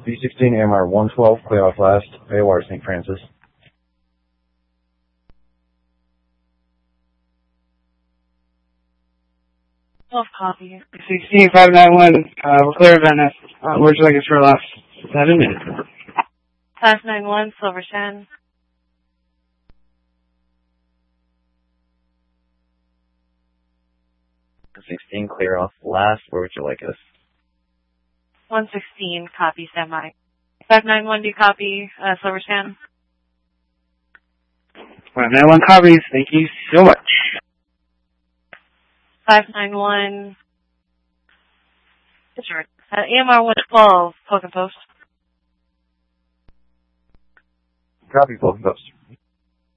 B16 AMR 112, clear off last, AOR St. Francis. Copy. 16591, we're clear of Venice. Where'd you like us for last 7 minutes? 591, Silver Shen. .16, clear off last. Where would you like us? 116, copy, standby. 591, do you copy, Silver Shen? 591 copies, thank you so much. 591, sure. AMR 112, Post and Post. Copy, Post and Post.